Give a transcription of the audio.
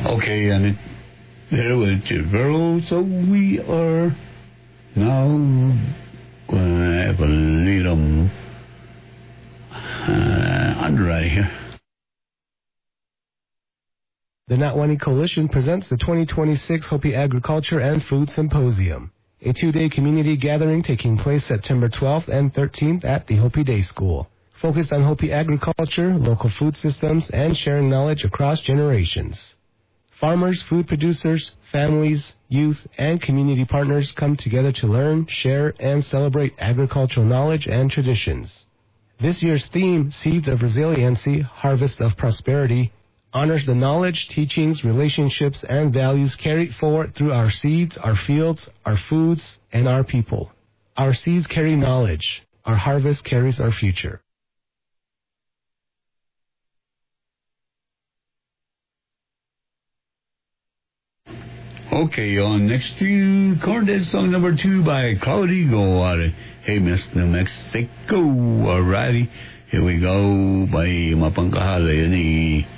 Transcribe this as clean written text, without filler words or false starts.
Okay, and there was Chivero, so we are now gonna have a little underwriting here. The Natwani Coalition presents the 2026 Hopi Agriculture and Food Symposium, a two-day community gathering taking place September 12th and 13th at the Hopi Day School, focused on Hopi agriculture, local food systems, and sharing knowledge across generations. Farmers, food producers, families, youth, and community partners come together to learn, share, and celebrate agricultural knowledge and traditions. This year's theme, Seeds of Resiliency, Harvest of Prosperity, honors the knowledge, teachings, relationships, and values carried forward through our seeds, our fields, our foods, and our people. Our seeds carry knowledge. Our harvest carries our future. Okay, on next to Cortez, song number 2 by Cloud Eagle. Hey, Mr. Mexico. Alrighty, here we go by Mapangkahale ni